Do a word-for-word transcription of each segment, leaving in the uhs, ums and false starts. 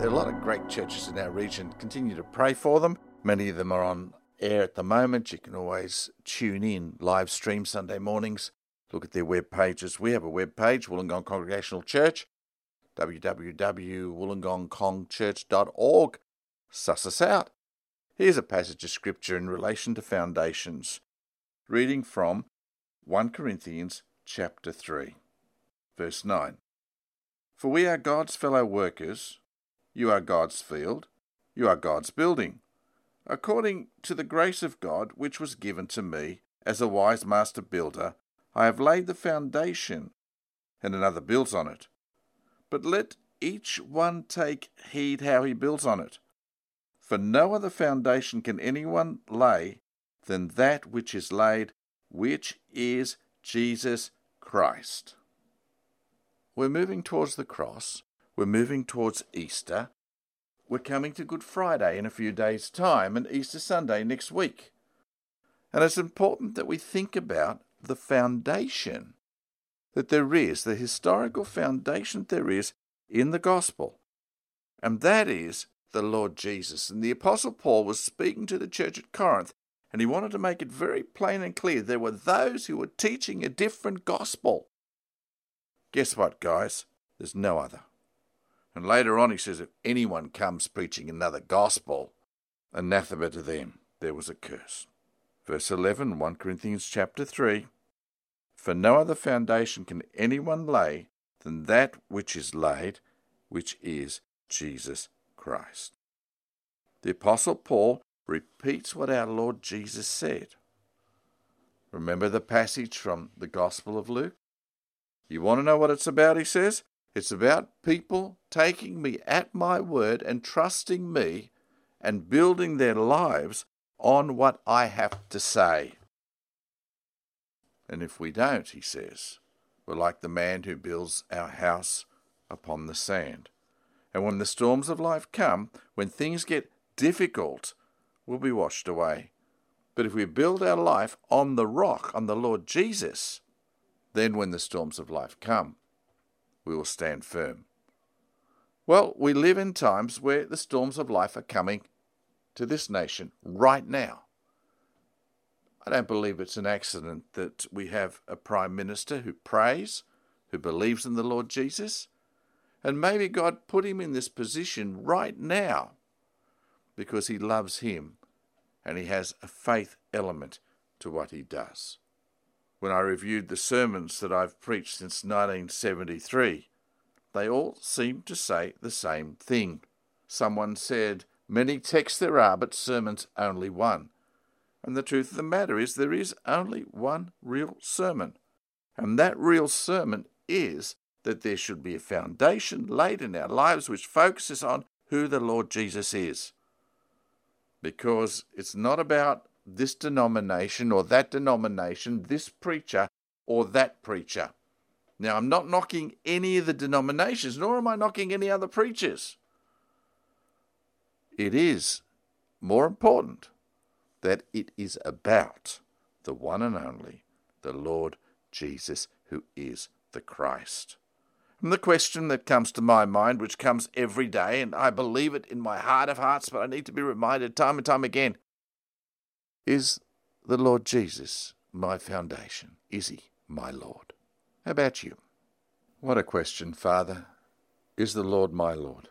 There are a lot of great churches in our region. Continue to pray for them. Many of them are on air at the moment. You can always tune in, live stream Sunday mornings. Look at their web pages. We have a web page, Wollongong Congregational Church, w w w dot wollongong cong church dot org. Suss us out. Here's a passage of scripture in relation to foundations. Reading from First Corinthians chapter three, verse nine. For we are God's fellow workers. You are God's field. You are God's building. According to the grace of God which was given to me as a wise master builder, I have laid the foundation, and another builds on it. But let each one take heed how he builds on it. For no other foundation can anyone lay than that which is laid, which is Jesus Christ. We're moving towards the cross. We're moving towards Easter. We're coming to Good Friday in a few days' time and Easter Sunday next week. And it's important that we think about the foundation that there is, the historical foundation there is in the gospel. And that is the Lord Jesus. And the Apostle Paul was speaking to the church at Corinth, and he wanted to make it very plain and clear. There were those who were teaching a different gospel. Guess what, guys? There's no other. And later on he says, if anyone comes preaching another gospel, anathema to them. There was a curse. Verse eleven, First Corinthians chapter three. For no other foundation can anyone lay than that which is laid, which is Jesus Christ. The Apostle Paul repeats what our Lord Jesus said. Remember the passage from the Gospel of Luke? You want to know what it's about, he says? It's about people taking me at my word and trusting me and building their lives on what I have to say. And if we don't, he says, we're like the man who builds our house upon the sand. And when the storms of life come, when things get difficult, we'll be washed away. But if we build our life on the rock, on the Lord Jesus, then when the storms of life come, we will stand firm. Well, we live in times where the storms of life are coming to this nation right now. I don't believe it's an accident that we have a Prime Minister who prays, who believes in the Lord Jesus, and maybe God put him in this position right now because he loves him and he has a faith element to what he does. When I reviewed the sermons that I've preached since nineteen seventy-three, they all seem to say the same thing. Someone said, many texts there are, but sermons only one. And the truth of the matter is there is only one real sermon. And that real sermon is that there should be a foundation laid in our lives which focuses on who the Lord Jesus is. Because it's not about this denomination or that denomination, this preacher or that preacher. Now, I'm not knocking any of the denominations, nor am I knocking any other preachers. It is more important that it is about the one and only, the Lord Jesus, who is the Christ. And the question that comes to my mind, which comes every day, and I believe it in my heart of hearts, but I need to be reminded time and time again, is the Lord Jesus my foundation? Is he my Lord? How about you? What a question, Father. Is the Lord my Lord?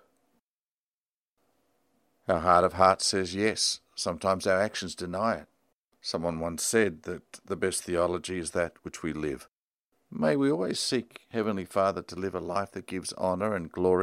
Our heart of hearts says yes. Sometimes our actions deny it. Someone once said that the best theology is that which we live. May we always seek, Heavenly Father, to live a life that gives honour and glory